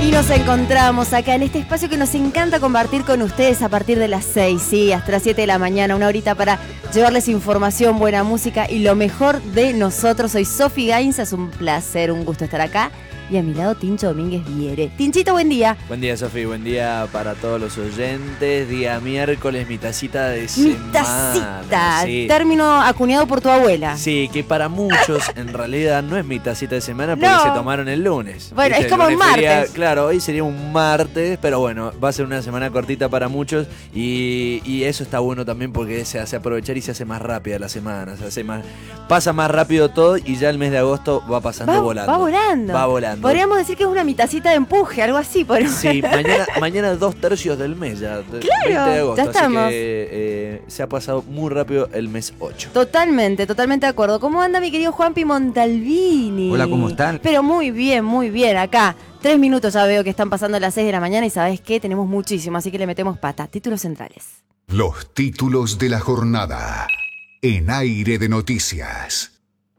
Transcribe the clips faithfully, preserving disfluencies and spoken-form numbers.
Y nos encontramos acá en este espacio que nos encanta compartir con ustedes a partir de las seis, sí, hasta las siete de la mañana, una horita para llevarles información, buena música y lo mejor de nosotros. Soy Sofi Gainza, es un placer, un gusto estar acá. Y a mi lado, Tincho Domínguez Viere. Tinchito, buen día. Buen día, Sofi. Buen día para todos los oyentes. Día miércoles, mi tacita de Mi semana. tacita. Sí. Término acuñado por tu abuela. Sí, que para muchos en realidad no es mi tacita de semana porque No. se tomaron el lunes. Bueno, ¿Viste? es como El un lunes sería- martes. claro, hoy sería un martes, pero bueno, va a ser una semana cortita para muchos y, y eso está bueno también porque se hace aprovechar y se hace más rápida la semana. Se hace más, pasa más rápido todo y ya el mes de agosto va pasando Va, volando. va volando. Va volando. Podríamos decir que es una mitacita de empuje, algo así. Podríamos Sí, mañana, mañana dos tercios del mes ya. Claro, veinte de agosto, ya estamos. Así que eh, se ha pasado muy rápido el mes ocho. Totalmente, totalmente de acuerdo. ¿Cómo anda mi querido Juanpi Montalvini? Hola, ¿cómo están? Pero muy bien, muy bien. Acá, tres minutos ya veo que están pasando las seis de la mañana y ¿sabes qué? Tenemos muchísimo, así que le metemos pata. Títulos centrales. Los títulos de la jornada en Aire de Noticias.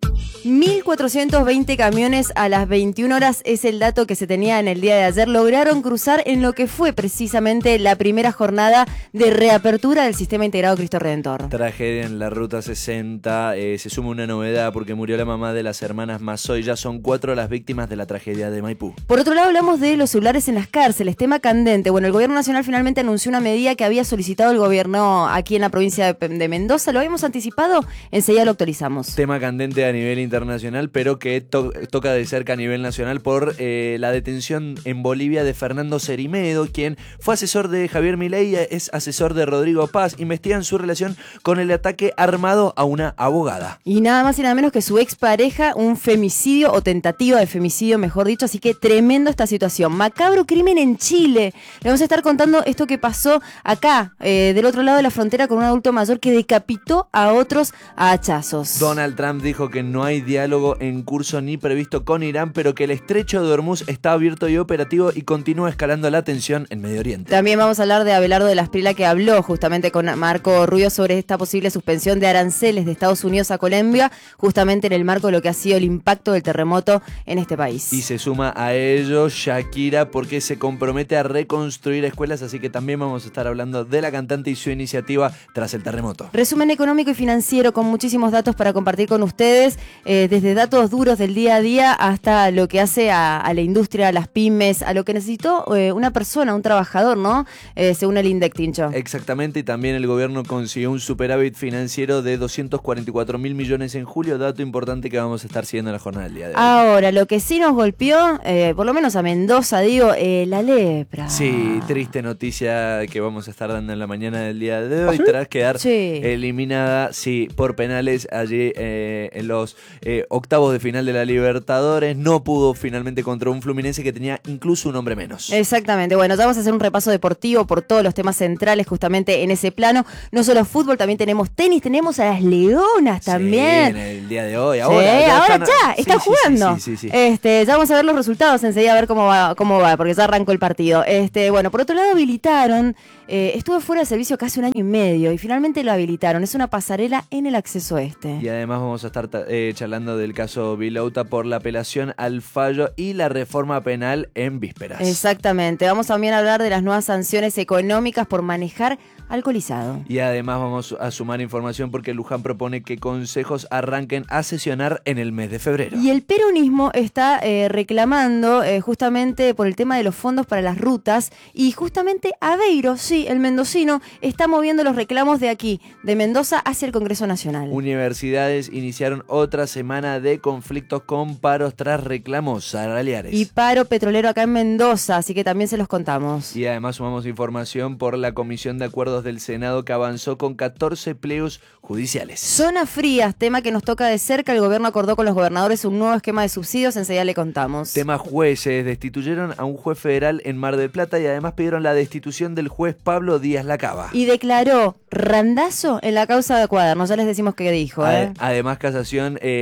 mil cuatrocientos veinte camiones a las veintiuna horas es el dato que se tenía en el día de ayer. Lograron cruzar en lo que fue precisamente la primera jornada de reapertura del Sistema Integrado Cristo Redentor. Tragedia en la ruta sesenta. Eh, se suma una novedad porque murió la mamá de las hermanas Mazoy. Ya son cuatro las víctimas de la tragedia de Maipú. Por otro lado, hablamos de los celulares en las cárceles, tema candente. Bueno, el gobierno nacional finalmente anunció una medida que había solicitado el gobierno aquí en la provincia de, de Mendoza. Lo habíamos anticipado, enseguida lo actualizamos. Tema candente a nivel internacional, pero que to- toca de cerca a nivel nacional por eh, la detención en Bolivia de Fernando Cerimedo, quien fue asesor de Javier Milei, es asesor de Rodrigo Paz. Investigan su relación con el ataque armado a una abogada. Y nada más y nada menos que su expareja, un femicidio o tentativa de femicidio, mejor dicho. Así que tremendo esta situación. Macabro crimen en Chile. Le vamos a estar contando esto que pasó acá, eh, del otro lado de la frontera, con un adulto mayor que decapitó a otros a hachazos. Donald Trump dijo que no hay diálogo en curso ni previsto con Irán, pero que el estrecho de Hormuz está abierto y operativo y continúa escalando la tensión en Medio Oriente. También vamos a hablar de Abelardo de la Esprila, que habló justamente con Marco Rubio sobre esta posible suspensión de aranceles de Estados Unidos a Colombia, justamente en el marco de lo que ha sido el impacto del terremoto en este país. Y se suma a ello Shakira porque se compromete a reconstruir escuelas, así que también vamos a estar hablando de la cantante y su iniciativa tras el terremoto. Resumen económico y financiero con muchísimos datos para compartir con ustedes, eh, desde datos duros del día a día hasta lo que hace a, a la industria, a las pymes, a lo que necesitó eh, una persona, un trabajador, ¿no? Eh, según el INDEC, Tincho. Exactamente, y también el gobierno consiguió un superávit financiero de doscientos cuarenta y cuatro mil millones en julio, dato importante que vamos a estar siguiendo en la jornada del día de hoy. Ahora, lo que sí nos golpeó, eh, por lo menos a Mendoza, digo, eh, la lepra. Sí, triste noticia que vamos a estar dando en la mañana del día de hoy, tras quedar Sí. eliminada, sí, por penales allí eh, en los eh, octavos de final de la Libertadores. No pudo finalmente contra un Fluminense que tenía incluso un hombre menos. Exactamente, bueno, ya vamos a hacer un repaso deportivo por todos los temas centrales justamente en ese plano. No solo fútbol, también tenemos tenis, tenemos a las Leonas también. Sí, en el día de hoy, Sí, ahora. ya ahora están- ya, sí, están sí, jugando. Sí, sí, sí, sí. Este, ya vamos a ver los resultados enseguida, a ver cómo va, cómo va, porque ya arrancó el partido. Este, bueno, por otro lado habilitaron, eh, estuvo fuera de servicio casi un año y medio y finalmente lo habilitaron. Es una pasarela en el acceso este. Y además vamos a estar eh, charlando del caso Vilouta por la apelación al fallo y la reforma penal en vísperas. Exactamente, vamos también a hablar de las nuevas sanciones económicas por manejar alcoholizado. Y además vamos a sumar información porque Luján propone que consejos arranquen a sesionar en el mes de febrero. Y el peronismo está eh, reclamando eh, justamente por el tema de los fondos para las rutas y justamente Aveiro, sí, el mendocino, está moviendo los reclamos de aquí, de Mendoza, hacia el Congreso Nacional. Universidades iniciaron otra semana de conflictos con paros tras reclamos salariales. Y paro petrolero acá en Mendoza, así que también se los contamos. Y además sumamos información por la Comisión de Acuerdos del Senado que avanzó con catorce pleos judiciales. Zonas frías, tema que nos toca de cerca. El gobierno acordó con los gobernadores un nuevo esquema de subsidios, enseguida le contamos. Tema jueces, destituyeron a un juez federal en Mar del Plata y además pidieron la destitución del juez Pablo Díaz Lacaba. Y declaró randazo en la causa de Cuadernos, ya les decimos qué dijo. ¿eh? Además, casación eh,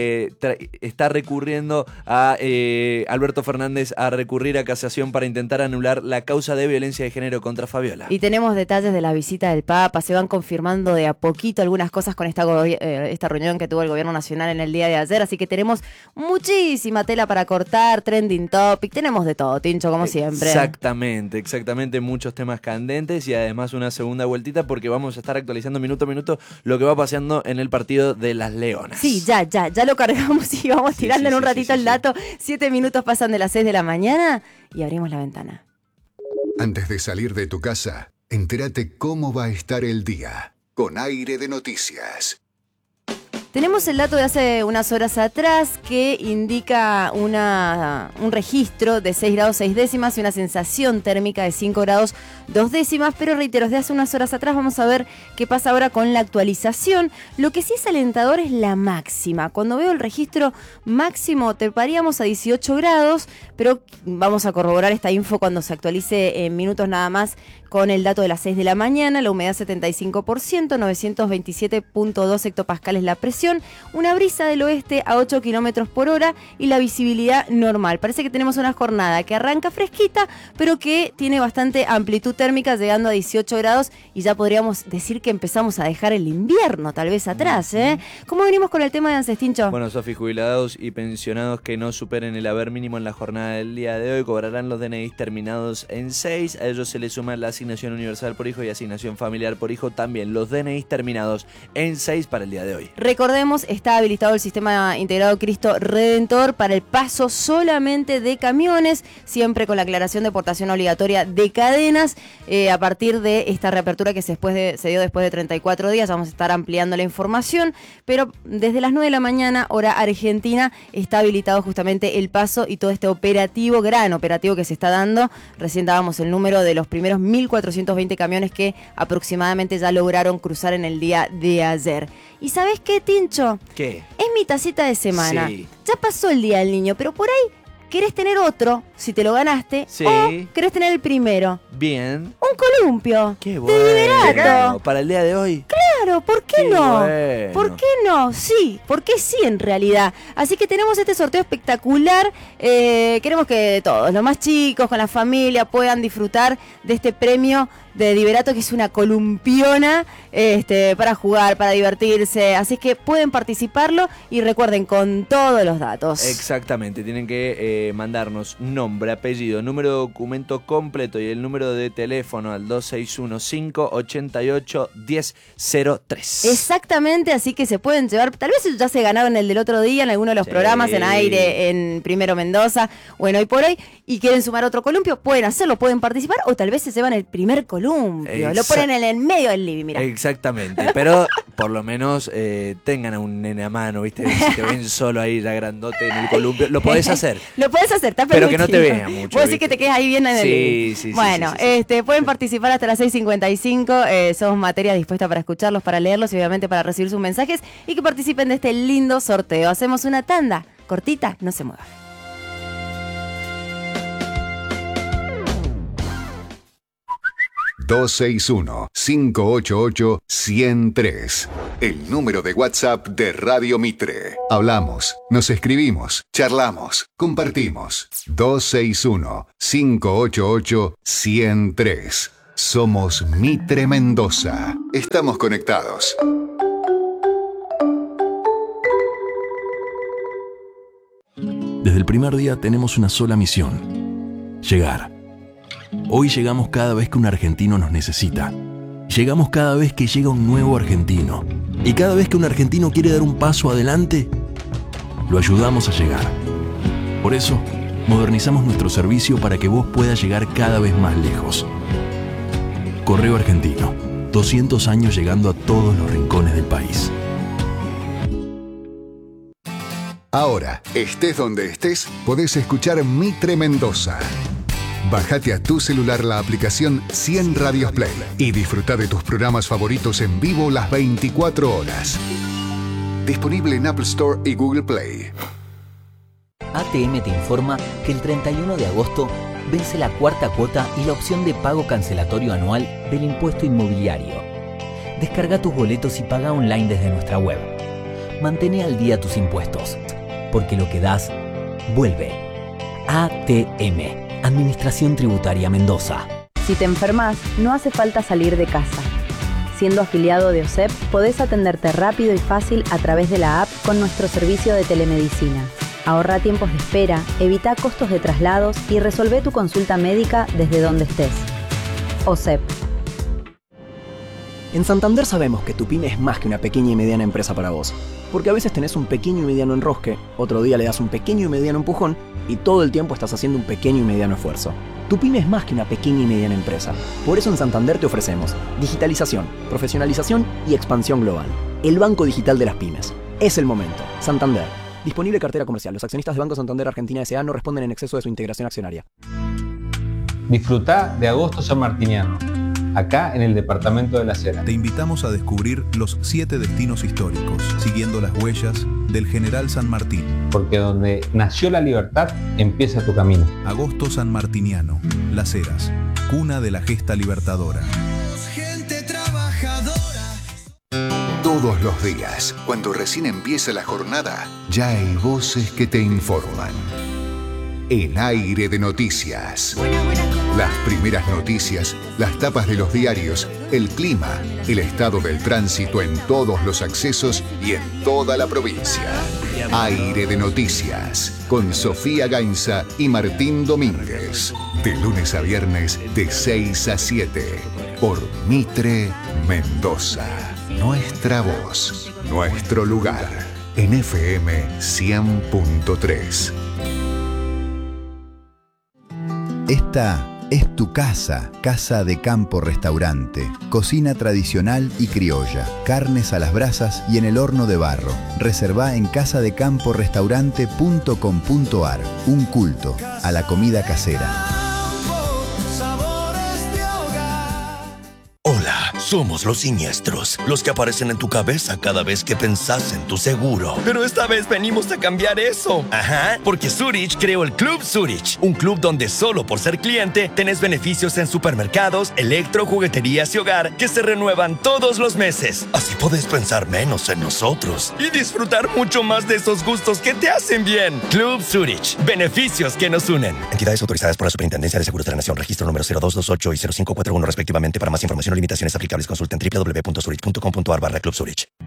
eh, tra- está recurriendo a eh, Alberto Fernández a recurrir a casación para intentar anular la causa de violencia de género contra Fabiola. Y tenemos detalles de la visita del Papa, se van confirmando de a poquito algunas cosas con esta, go- eh, esta reunión que tuvo el Gobierno Nacional en el día de ayer, así que tenemos muchísima tela para cortar, trending topic, tenemos de todo, Tincho, como siempre. Exactamente, exactamente, muchos temas candentes y además una segunda vueltita porque vamos a estar actualizando minuto a minuto lo que va pasando en el partido de las Leonas. Sí, ya, ya, ya lo cargamos y vamos Sí, tirando sí, en un sí, ratito sí, sí, el dato. Siete minutos pasan de las seis de la mañana y abrimos la ventana. Antes de salir de tu casa, entérate cómo va a estar el día con Aire de Noticias. Tenemos el dato de hace unas horas atrás que indica una, un registro de seis grados seis décimas y una sensación térmica de cinco grados dos décimas, pero reitero, desde hace unas horas atrás vamos a ver qué pasa ahora con la actualización. Lo que sí es alentador es la máxima. Cuando veo el registro máximo treparíamos a dieciocho grados, pero vamos a corroborar esta info cuando se actualice en minutos nada más con el dato de las seis de la mañana, la humedad setenta y cinco por ciento, novecientos veintisiete punto dos hectopascales la presión, una brisa del oeste a ocho kilómetros por hora y la visibilidad normal. Parece que tenemos una jornada que arranca fresquita, pero que tiene bastante amplitud térmica, llegando a dieciocho grados y ya podríamos decir que empezamos a dejar el invierno tal vez atrás, ¿eh? ¿Cómo venimos con el tema de ANSES, Tincho? Bueno, Sofi, jubilados y pensionados que no superen el haber mínimo en la jornada del día de hoy cobrarán los D N Is terminados en seis. A ellos se les suma la asignación universal por hijo y asignación familiar por hijo, también los D N Is terminados en seis para el día de hoy. Recordemos, está habilitado el sistema integrado Cristo Redentor para el paso solamente de camiones, siempre con la aclaración de portación obligatoria de cadenas. Eh, a partir de esta reapertura que se, después de, se dio después de treinta y cuatro días, vamos a estar ampliando la información, pero desde las nueve de la mañana, hora argentina, está habilitado justamente el paso y todo este operativo, gran operativo que se está dando. Recién dábamos el número de los primeros mil cuatrocientos veinte camiones que aproximadamente ya lograron cruzar en el día de ayer. ¿Y sabes qué, Tincho? ¿Qué? Es mi tacita de semana. Sí. Ya pasó el día del niño, pero por ahí querés tener otro, si te lo ganaste, Sí. o querés tener el primero. Bien. Un columpio. Qué De bueno. Liberato. Para el día de hoy. Claro, ¿por qué, Qué no? bueno. ¿Por qué no? Sí, porque sí en realidad. Así que tenemos este sorteo espectacular. Eh, queremos que todos, los más chicos, con la familia, puedan disfrutar de este premio de Liberato, que es una columpiona este, para jugar, para divertirse. Así que pueden participarlo y recuerden con todos los datos. Exactamente, tienen que eh, mandarnos nombre, apellido, número de documento completo y el número de teléfono al dos seis uno cinco ocho ocho uno cero cero tres. Exactamente, así que se pueden llevar, tal vez ya se ganaron el del otro día en alguno de los Sí. programas, en Aire, en Primero Mendoza, o en Hoy por Hoy, y quieren sumar otro columpio, pueden hacerlo, pueden participar, o tal vez se llevan el primer columpio, Exact- lo ponen en el medio del living, mira. Exactamente, pero por lo menos eh, tengan a un nene a mano, ¿viste? Si te ven solo ahí ya grandote en el columpio, lo podés hacer. Lo puedes hacer, está Pero que no te permitido. vean mucho, Vos decís ¿viste? que te quedes ahí bien en el Sí, living. sí, sí, Bueno, sí, sí, sí. este, pueden participar hasta las seis cincuenta y cinco, eh, somos materia dispuesta para escucharlos, para leerlos y obviamente para recibir sus mensajes y que participen de este lindo sorteo. Hacemos una tanda cortita, no se muevan. dos seis uno cinco ocho ocho uno cero tres. El número de WhatsApp de Radio Mitre. Hablamos, nos escribimos, charlamos, compartimos. dos seis uno cinco ocho ocho uno cero tres. Somos Mitre Mendoza. Estamos conectados. Desde el primer día tenemos una sola misión: llegar. Hoy llegamos cada vez que un argentino nos necesita. Llegamos cada vez que llega un nuevo argentino. Y cada vez que un argentino quiere dar un paso adelante, lo ayudamos a llegar. Por eso, modernizamos nuestro servicio para que vos puedas llegar cada vez más lejos. Correo Argentino, doscientos años llegando a todos los rincones del país. Ahora, estés donde estés, podés escuchar Mitre Mendoza. Bájate a tu celular la aplicación cien Radios Play y disfruta de tus programas favoritos en vivo las veinticuatro horas. Disponible en Apple Store y Google Play. A T M te informa que el treinta y uno de agosto vence la cuarta cuota y la opción de pago cancelatorio anual del impuesto inmobiliario. Descarga tus boletos y paga online desde nuestra web. mantén al día tus impuestos. Porque lo que das, vuelve. A T M, Administración Tributaria Mendoza. Si te enfermas, no hace falta salir de casa. Siendo afiliado de O S E P, podés atenderte rápido y fácil a través de la app con nuestro servicio de telemedicina. Ahorra tiempos de espera, evita costos de traslados y resolvé tu consulta médica desde donde estés. O S E P. En Santander sabemos que tu pyme es más que una pequeña y mediana empresa para vos. Porque a veces tenés un pequeño y mediano enrosque, otro día le das un pequeño y mediano empujón y todo el tiempo estás haciendo un pequeño y mediano esfuerzo. Tu pyme es más que una pequeña y mediana empresa. Por eso en Santander te ofrecemos digitalización, profesionalización y expansión global. El banco digital de las pymes. Es el momento. Santander. Disponible cartera comercial. Los accionistas de Banco Santander Argentina S A no responden en exceso de su integración accionaria. Disfrutá de Agosto Sanmartiniano, acá en el departamento de Las Heras. Te invitamos a descubrir los siete destinos históricos, siguiendo las huellas del General San Martín. Porque donde nació la libertad, empieza tu camino. Agosto Sanmartiniano, Las Heras, cuna de la gesta libertadora. Gente trabajadora. Todos los días, cuando recién empieza la jornada, ya hay voces que te informan. El aire de noticias. Las primeras noticias, las tapas de los diarios, el clima, el estado del tránsito en todos los accesos y en toda la provincia. Aire de noticias, con Sofía Gainza y Martín Domínguez. De lunes a viernes, de seis a siete, por Mitre Mendoza. Nuestra voz, nuestro lugar, en F M cien punto tres. Esta es tu casa, Casa de Campo Restaurante. Cocina tradicional y criolla, carnes a las brasas y en el horno de barro. Reservá en casa de campo restaurante punto com punto ar. Un culto a la comida casera. Hola, somos los siniestros, los que aparecen en tu cabeza cada vez que pensás en tu seguro. Pero esta vez venimos a cambiar eso. Ajá, porque Zurich creó el Club Zurich, un club donde solo por ser cliente tenés beneficios en supermercados, electro, jugueterías y hogar que se renuevan todos los meses. Así podés pensar menos en nosotros y disfrutar mucho más de esos gustos que te hacen bien. Club Zurich, beneficios que nos unen. Entidades autorizadas por la Superintendencia de Seguros de la Nación, registro número cero dos dos ocho y cero cinco cuatro uno respectivamente. Para más información o limitaciones aplicables, consulten doble u doble u doble u punto zurich punto com punto ar barra Club Zurich.